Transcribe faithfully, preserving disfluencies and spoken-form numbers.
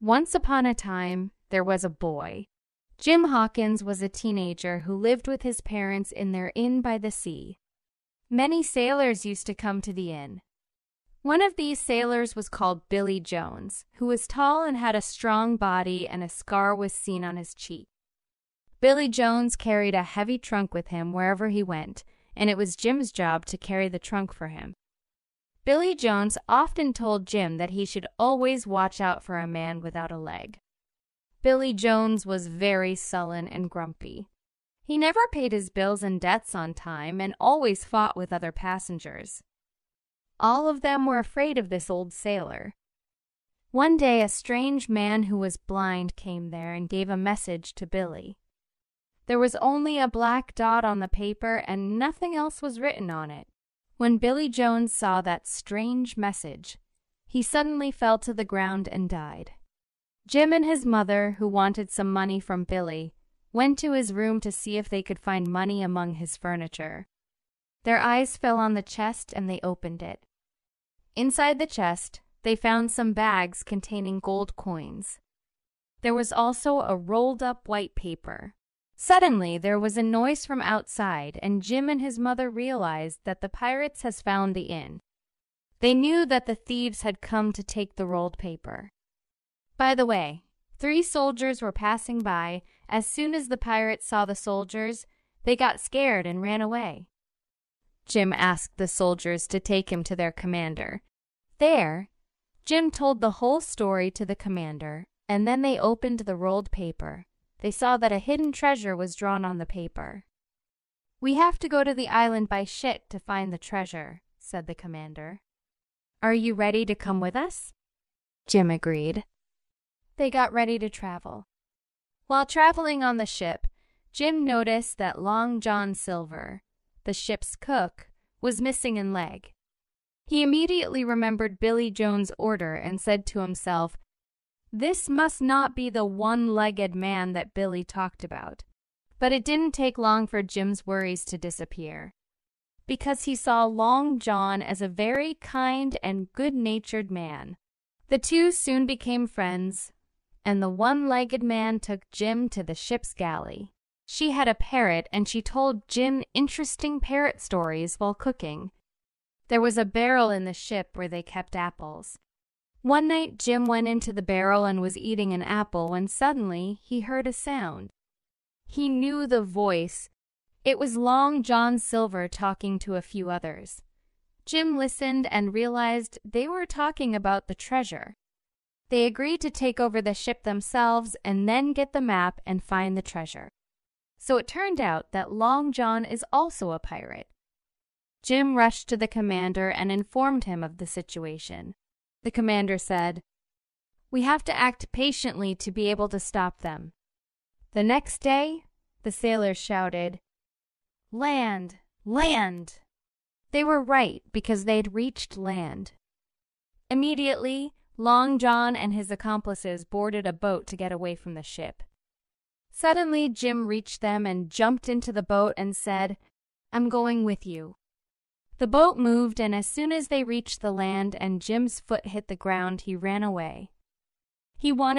Once upon a time, there was a boy. Jim Hawkins was a teenager who lived with his parents in their inn by the sea. Many sailors used to come to the inn. One of these sailors was called Billy Jones, who was tall and had a strong body, and a scar was seen on his cheek. Billy Jones carried a heavy trunk with him wherever he went, and it was Jim's job to carry the trunk for him. Billy Jones often told Jim that he should always watch out for a man without a leg. Billy Jones was very sullen and grumpy. He never paid his bills and debts on time and always fought with other passengers. All of them were afraid of this old sailor. One day, a strange man who was blind came there and gave a message to Billy. There was only a black dot on the paper and nothing else was written on it. When Billy Jones saw that strange message, he suddenly fell to the ground and died. Jim and his mother, who wanted some money from Billy, went to his room to see if they could find money among his furniture. Their eyes fell on the chest and they opened it. Inside the chest, they found some bags containing gold coins. There was also a rolled-up white paper. Suddenly, there was a noise from outside, and Jim and his mother realized that the pirates had found the inn. They knew that the thieves had come to take the rolled paper. By the way, three soldiers were passing by. As soon as the pirates saw the soldiers, they got scared and ran away. Jim asked the soldiers to take him to their commander. There, Jim told the whole story to the commander, and then they opened the rolled paper. They saw that a hidden treasure was drawn on the paper. "We have to go to the island by ship to find the treasure," said the commander. "Are you ready to come with us?" Jim agreed. They got ready to travel. While traveling on the ship, Jim noticed that Long John Silver, the ship's cook, was missing a leg. He immediately remembered Billy Jones' order and said to himself, "This must not be the one-legged man that Billy talked about." But it didn't take long for Jim's worries to disappear, because he saw Long John as a very kind and good-natured man. The two soon became friends, and the one-legged man took Jim to the ship's galley. She had a parrot, and she told Jim interesting parrot stories while cooking. There was a barrel in the ship where they kept apples. One night, Jim went into the barrel and was eating an apple when suddenly he heard a sound. He knew the voice. It was Long John Silver talking to a few others. Jim listened and realized they were talking about the treasure. They agreed to take over the ship themselves and then get the map and find the treasure. So it turned out that Long John is also a pirate. Jim rushed to the commander and informed him of the situation. The commander said, "We have to act patiently to be able to stop them." The next day, the sailors shouted, "Land! Land!" They were right because they had reached land. Immediately, Long John and his accomplices boarded a boat to get away from the ship. Suddenly, Jim reached them and jumped into the boat and said, "I'm going with you." The boat moved, and as soon as they reached the land and Jim's foot hit the ground, he ran away. He wanted